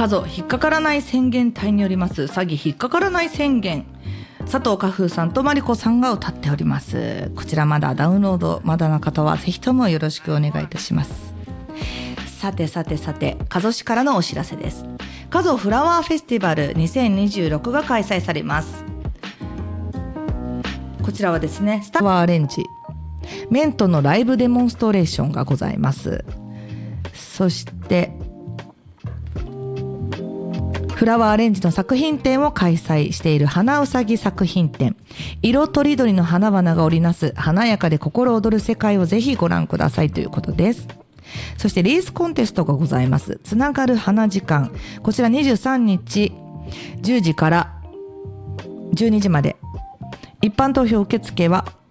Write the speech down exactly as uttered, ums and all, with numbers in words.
家族引っかからない宣言隊によります詐欺引っかからない宣言、佐藤花風さんとマリコさんが歌っております。こちらまだダウンロードまだの方はぜひともよろしくお願いいたします。さてさてさて、加須市からのお知らせです。加須フラワーフェスティバルにせんにじゅうろくが開催されます。こちらはですね、スタワーアレンジメントのライブデモンストレーションがございます。そしてフラワーアレンジの作品展を開催している花うさぎ作品展、色とりどりの花々が織りなす華やかで心躍る世界をぜひご覧くださいということです。そしてリースコンテストがございます。つながる花時間、こちらにじゅうさんにちじゅうじからじゅうにじまで、一般投票受付は